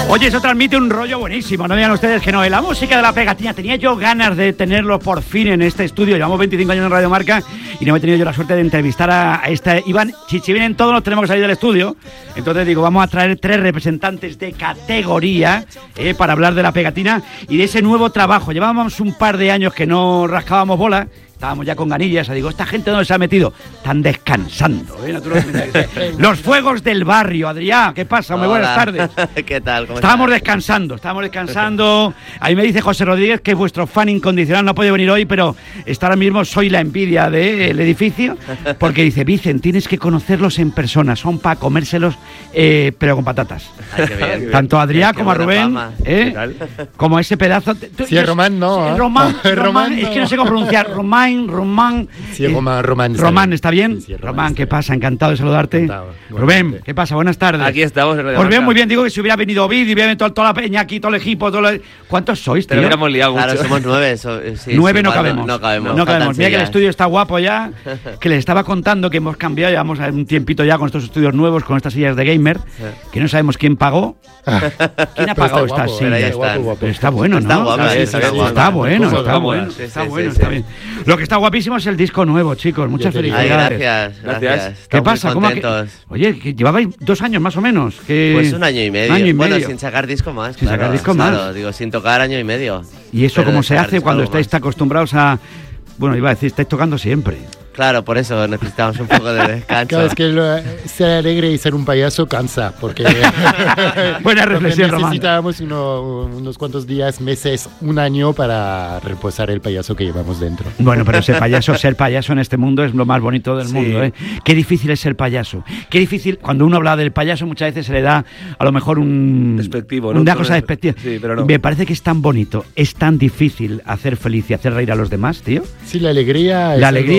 Oye, eso transmite un rollo buenísimo, no digan ustedes que no. La música de La Pegatina, tenía yo ganas de tenerlo por fin en este estudio. Llevamos 25 años en Radio Marca y no he tenido yo la suerte de entrevistar a este Iván. Si vienen todos, nos tenemos que salir del estudio. Entonces digo, vamos a traer 3 representantes de categoría para hablar de La Pegatina y de ese nuevo trabajo. Llevábamos un par de años que no rascábamos bola. Estábamos ya con ganillas, digo, ¿esta gente dónde se ha metido? Están descansando, naturalmente. Los fuegos del barrio, Adrián, ¿qué pasa? Muy buenas tardes. ¿Qué tal? ¿Cómo estábamos estás? descansando. Ahí me dice José Rodríguez que vuestro fan incondicional no puede venir hoy, pero ahora mismo soy la envidia del edificio, porque dice, Vicen, tienes que conocerlos en persona, son para comérselos, pero con patatas. Ay, qué bien. Tanto a Adrián como a Rubén, como ese pedazo. Sí, es Román, ¿no? Román, Román, es que no sé cómo pronunciar. Román. Sí, Román. Román, ¿está bien? Sí, Román, ¿qué pasa? Encantado de saludarte. Encantado. Rubén, ¿qué pasa? Buenas tardes. Aquí estamos en Radio Os veo Marca. muy bien, digo que si hubiera venido Ovid y hubiera venido toda la peña aquí, todo el equipo, ¿cuántos sois, tío? Te lo hubiéramos liado mucho. Claro, somos 9. Sí, 9 no igual cabemos. No cabemos. Mira que el sillas. estudio está guapo ya. Que les estaba contando que hemos cambiado, llevamos un tiempito ya con estos estudios nuevos, con estas sillas de gamer, que no sabemos quién pagó. ¿Quién ha pagado estas sillas? Pero está bueno, ¿no? Está guapo, Está bueno. Sí. Bien. Lo que está guapísimo es el disco nuevo, chicos. Muchas Ay, felicidades. gracias. ¿Qué Estamos pasa? muy ¿Cómo contentos. Oye, que llevabais 2 años más o menos. Pues 1 año y medio. Año y Bueno, medio. sin sacar disco más. Sin sacar disco más. Claro, digo, sin tocar 1 año y medio. ¿Y eso Pero cómo de se sacar hace disco cuando algo estáis más. acostumbrados a... Bueno, iba a decir, estáis tocando siempre. Claro, por eso necesitamos un poco de descanso. Claro, es que ser alegre y ser un payaso cansa, porque Buena reflexión, Román. necesitábamos unos cuantos días, meses, 1 año para reposar el payaso que llevamos dentro. Bueno, pero ser payaso en este mundo es lo más bonito del mundo, ¿eh? Qué difícil es ser payaso. Qué difícil, cuando uno habla del payaso muchas veces se le da a lo mejor Despectivo, ¿no? una cosa despectiva. Sí, pero no. Me parece que es tan bonito, es tan difícil hacer feliz y hacer reír a los demás, tío. Sí, la alegría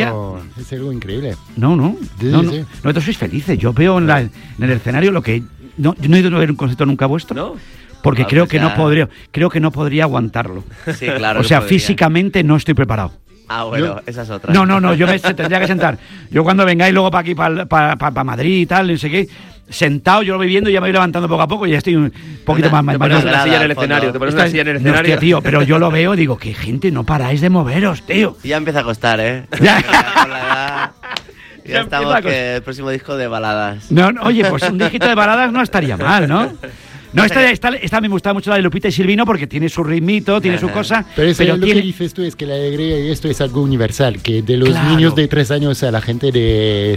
es algo increíble. No. Sí. Nosotros sois felices. Yo veo en el escenario lo que... yo no he ido a ver un concierto nunca vuestro. ¿No? Porque creo pues que no podría aguantarlo. Sí, claro. O sea, que podría. físicamente no estoy preparado. Ah, bueno, esa es otra. No, yo tendría que sentar. Yo cuando vengáis luego para aquí, para Madrid y tal, no sé qué, sentado, yo lo voy viendo y ya me voy levantando poco a poco y ya estoy un poquito más... Te pones grada una silla en el al fondo. escenario. Te pones una silla en el No, escenario. hostia, tío, pero yo lo veo, digo, qué gente, no paráis de moveros, tío. Y ya empieza a costar, ¿eh? Ya. Con la edad, ya estamos que el próximo disco de baladas. No, oye, pues un dígito de baladas no estaría mal, ¿no? No, esta me gusta mucho la de Lupita y Silvino porque tiene su ritmito, tiene su cosa. Pero lo tiene... que dices tú es que la alegría y esto es algo universal, que de los Claro. niños de 3 años a la gente de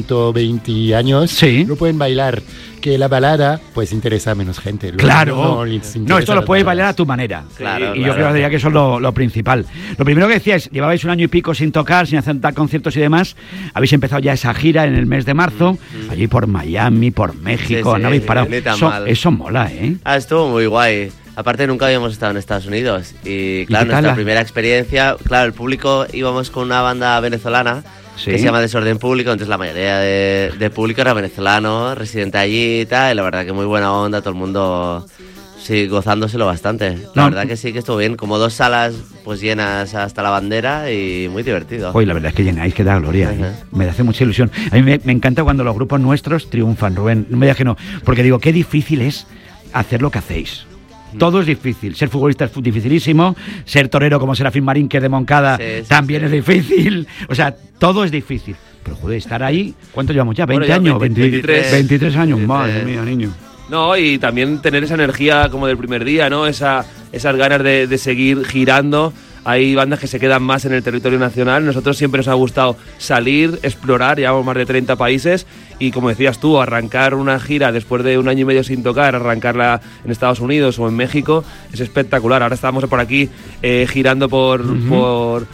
120 años Sí. no pueden bailar, que la balada pues interesa a menos gente. Claro. les No, interesa esto lo las puedes baladas. bailar a tu manera. Claro, Y yo claro. creo que eso es lo principal. Lo primero que decíais, llevabais 1 año y pico sin tocar, sin hacer conciertos y demás. Habéis empezado ya esa gira en el mes de marzo, allí por Miami, por México, Sí, no habéis parado. ni tan mal. Eso mola, ¿eh? Estuvo muy guay. Aparte nunca habíamos estado en Estados Unidos y claro, qué tal nuestra primera experiencia, claro, el público íbamos con una banda venezolana Sí. que se llama Desorden Público, entonces la mayoría de público era venezolano, residente allí y tal, y la verdad que muy buena onda, todo el mundo sí, gozándoselo bastante. La No. verdad que sí que estuvo bien, como 2 salas pues llenas hasta la bandera y muy divertido. Hoy la verdad es que llenáis, que da gloria. ¿eh? Me hace mucha ilusión. A mí me encanta cuando los grupos nuestros triunfan, Rubén. No me digas que no, porque digo, qué difícil es hacer lo que hacéis. Todo es difícil. Ser futbolista es dificilísimo. Ser torero como Serafín Marín, que es de Moncada, Sí, también es difícil. O sea, todo es difícil. Pero, joder, estar ahí... ¿Cuánto llevamos ya? ¿20 Bueno, ya años? 23. 23 años. 23. Madre mía, niño. No, y también tener esa energía como del primer día, ¿no? Esas ganas de seguir girando. Hay bandas que se quedan más en el territorio nacional. Nosotros siempre nos ha gustado salir, explorar, llevamos más de 30 países y como decías tú, arrancar una gira después de 1 año y medio sin tocar, arrancarla en Estados Unidos o en México, es espectacular. Ahora estamos por aquí girando por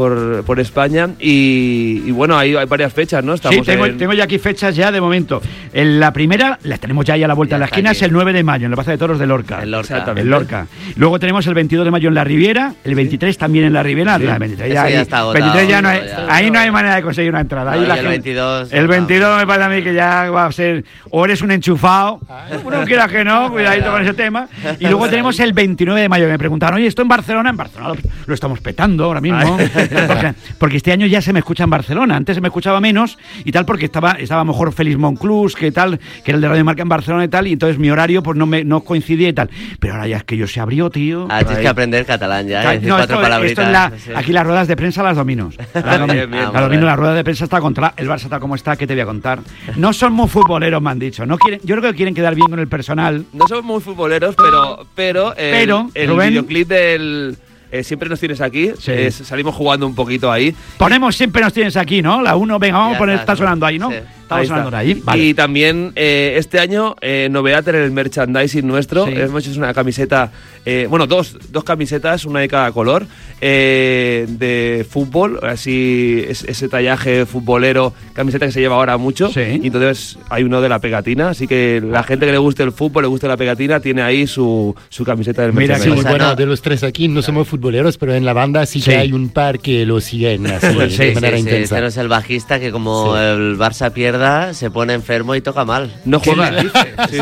España y bueno, hay varias fechas, ¿no? Estamos Sí, tengo ya aquí fechas ya de momento. La primera, la tenemos ya ahí a la vuelta Ya de la está esquina, aquí. es el 9 de mayo, en la Plaza de Toros de Lorca. En Lorca. Exactamente. En Lorca. Luego tenemos el 22 de mayo en la Riviera, el 23 también en la Riviera. Sí. El 23 Eso ya está agotado. 23 ya no hay, Ya. ahí no hay manera de conseguir una entrada. Ahí No, y la el gente- 22, El no. 22 me parece a mí que ya va a ser, o eres un enchufado, no quieras que no, cuidadito con ese tema. Y luego tenemos el 29 de mayo, que me preguntaron, oye, ¿esto en Barcelona? En Barcelona lo estamos petando ahora mismo. Porque este año ya se me escucha en Barcelona. Antes se me escuchaba menos y tal, porque estaba mejor Félix Monclús, que tal, que era el de Radio Marca en Barcelona y tal, y entonces mi horario pues no coincidía y tal. Pero ahora ya es que yo se abrió, tío. Tienes que aprender catalán ya, decir No, cuatro palabritas. aquí las ruedas de prensa las dominos. La rueda de prensa está contra el Barça tal como está, ¿qué te voy a contar? No son muy futboleros, me han dicho. No quieren, yo creo que quieren quedar bien con el personal. No somos muy futboleros, pero el Rubén, videoclip del Siempre nos tienes aquí, Sí. salimos jugando un poquito ahí. Ponemos Siempre nos tienes aquí, ¿no? La 1, venga, vamos Ya a poner, está, está sonando ahí, ¿no? Sí. Está Ahí sonando está. ahí. Vale. Y también este año, novedad en el merchandising nuestro. Sí. Hemos hecho una camiseta, dos camisetas, una de cada color, de fútbol, así ese tallaje futbolero, camiseta que se lleva ahora mucho. Sí. Y entonces hay uno de la pegatina, así que la gente que le guste el fútbol, le guste la pegatina, tiene ahí su camiseta del Mira, Sí, merchandising. O sea, bueno, no- de los tres aquí no somos futboleros, pero en la banda sí que Sí. hay un par que lo siguen así, Sí, de manera Sí, intensa. tenemos el bajista que como Sí. el Barça pierda, se pone enfermo y toca mal. No juega. Sí,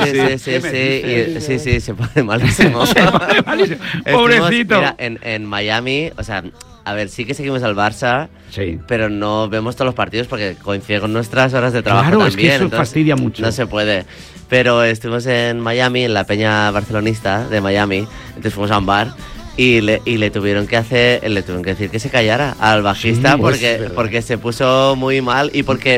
se pone malísimo. Malísimo. Estuvimos, Pobrecito. mira, en Miami, o sea, a ver, sí que seguimos al Barça, Sí. pero no vemos todos los partidos porque coincide con nuestras horas de trabajo Claro, es también. que eso entonces fastidia mucho. No se puede. Pero estuvimos en Miami, en la peña barcelonista de Miami, entonces fuimos a un bar y le tuvieron que decir que se callara al bajista Sí, es verdad. porque se puso muy mal y porque